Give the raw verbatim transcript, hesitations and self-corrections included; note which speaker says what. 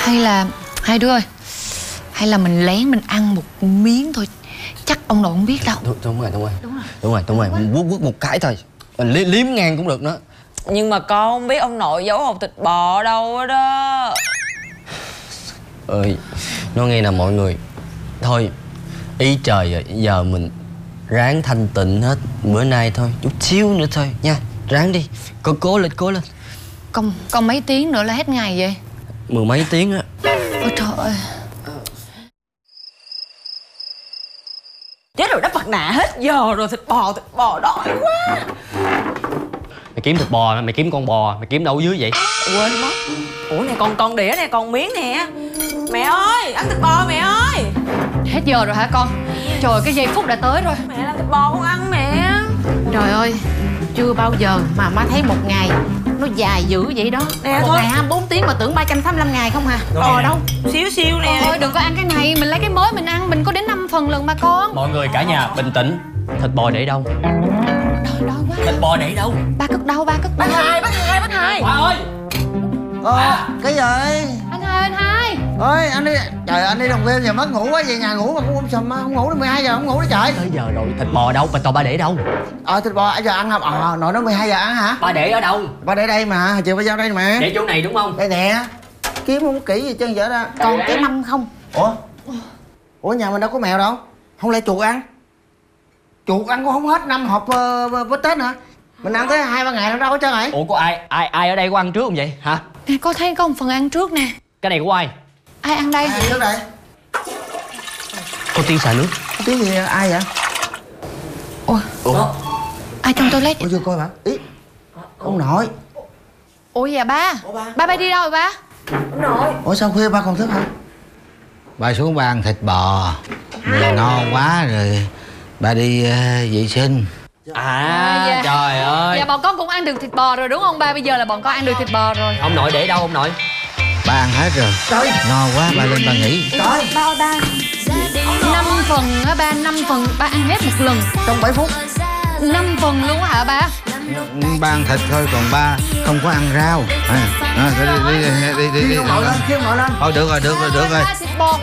Speaker 1: Hay là hai đứa ơi, hay là mình lén mình ăn một miếng thôi, chắc ông nội không biết đâu.
Speaker 2: Đúng, đúng rồi, đúng rồi.
Speaker 1: Đúng rồi.
Speaker 2: Đúng rồi, đúng rồi. Mình quất quất một cái thôi. Mình li, liếm ngang cũng được nữa.
Speaker 3: Nhưng mà con không biết ông nội giấu hột thịt bò đâu đó đó.
Speaker 2: Ơi, nó nghe nè mọi người. Thôi, ý trời rồi, giờ mình ráng thanh tịnh hết bữa nay thôi, chút xíu nữa thôi nha. Ráng đi, cố cố lên, cố lên.
Speaker 1: Còn, còn mấy tiếng nữa là hết ngày vậy?
Speaker 2: Mười mấy tiếng á.
Speaker 1: Ôi trời ơi.
Speaker 3: Chết rồi, đắp mặt nạ hết giờ rồi, thịt bò, thịt bò đói quá.
Speaker 2: Mày kiếm thịt bò, mày kiếm con bò, mày kiếm đâu ở dưới vậy?
Speaker 3: Quên mất. Ủa nè, còn con đĩa nè, còn miếng nè. Mẹ ơi, ăn thịt bò mẹ ơi.
Speaker 1: Hết giờ rồi hả con? Trời, cái giây phút đã tới rồi.
Speaker 3: Mẹ làm thịt bò con ăn mẹ.
Speaker 4: Trời ơi, chưa bao giờ mà má thấy một ngày nó dài dữ vậy đó.
Speaker 3: Nè
Speaker 4: Một
Speaker 3: thôi.
Speaker 4: ngày hai mươi bốn tiếng mà tưởng ba trăm tám mươi lăm ngày không à. Bò đâu?
Speaker 3: Xíu xíu nè.
Speaker 1: Thôi đừng có ăn cái này, mình lấy cái mới mình ăn, mình có đến năm phần lần mà con.
Speaker 2: Mọi người cả nhà bình tĩnh. Thịt bò để đâu?
Speaker 1: Đói đói quá.
Speaker 2: Thịt bò để đâu?
Speaker 1: Ba cất đâu, ba cất đâu?
Speaker 3: Bác hai, bác hai, bác hai.
Speaker 2: Bà ơi!
Speaker 5: Ờ, cái gì?
Speaker 1: Anh hai, anh hai.
Speaker 5: Ơi, anh đi. Trời, anh đi đồng viên giờ mất ngủ quá, về nhà ngủ mà cũng không sầm, không ngủ đến mười hai giờ không ngủ đó trời.
Speaker 2: Tới giờ rồi, thịt bò đâu? Bà tao ba để đâu?
Speaker 5: Ờ, thịt bò, giờ ăn hả? Ờ, nội nó mười hai giờ ăn hả?
Speaker 2: Bà để ở đâu?
Speaker 5: Ba để đây mà, chiều ba giao đây mà.
Speaker 2: Để chỗ này đúng không?
Speaker 5: Đây nè. Kiếm không kỹ gì trơn vậy đó.
Speaker 4: Còn cái mâm không?
Speaker 5: Ủa? Ủa, nhà mình đâu có mèo đâu. Không lẽ chuột ăn? Chuột ăn cũng không hết năm hộp uh, với Tết hả? Mình ăn tới hai ba ngày nó đâu hết trơn vậy?
Speaker 2: Ủa có ai ai ai ở đây có ăn trước không vậy hả?
Speaker 1: Nè, con thấy có một phần ăn trước nè.
Speaker 2: Cái này của ai?
Speaker 1: Ai ăn đây?
Speaker 5: Ai trước đây?
Speaker 2: Có tiếng xài nước.
Speaker 5: Có tiếng gì ai vậy?
Speaker 1: Ủa,
Speaker 2: Ủa?
Speaker 1: ai trong toilet?
Speaker 5: Ủa, vô coi bạn. Ý. Ông nội.
Speaker 1: Ủa dạ ba? Ba ba đi đâu rồi ba?
Speaker 5: Ủa sao khuya ba còn thức hả?
Speaker 6: Ba xuống ba ăn thịt bò. Rồi no quá rồi ba đi uh, vệ sinh.
Speaker 2: À
Speaker 1: dạ.
Speaker 2: trời ơi.
Speaker 1: Dạ bọn con cũng ăn được thịt bò rồi đúng không ba? Bây giờ là bọn con ăn được thịt bò rồi.
Speaker 2: Ông nội để đâu ông nội?
Speaker 6: Ba ăn hết rồi.
Speaker 5: Trời.
Speaker 6: No quá ba lên ba nghỉ.
Speaker 5: Trời.
Speaker 1: Ba ơi ba. Năm phần á ba, năm phần ba ăn hết một lần.
Speaker 5: Trong bảy phút.
Speaker 1: Năm phần luôn á hả ba?
Speaker 6: Ba ăn thịt thôi còn ba không có ăn rau. À, à, đi, đi, đi, đi, đi, đi,
Speaker 5: Khiêng ông nội lên, khiêng ông nội lên.
Speaker 6: Thôi được rồi được rồi được rồi.
Speaker 1: Thịt bò